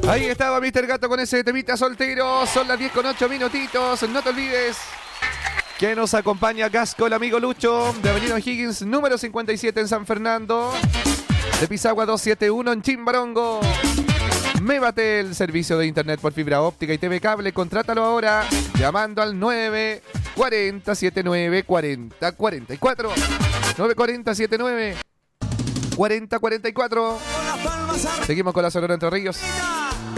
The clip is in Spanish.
Ahí estaba Mr. Gato con ese temita soltero. Son las 10 con 8 minutitos. No te olvides que nos acompaña Casco, el amigo Lucho, de Avenida Higgins, número 57 en San Fernando. De Pisagua 271 en Chimbarongo. Mévate el servicio de internet por fibra óptica y TV cable. Contrátalo ahora llamando al 940 79 40 44. 940 79 40 44. Seguimos con la Sonora Entre Ríos.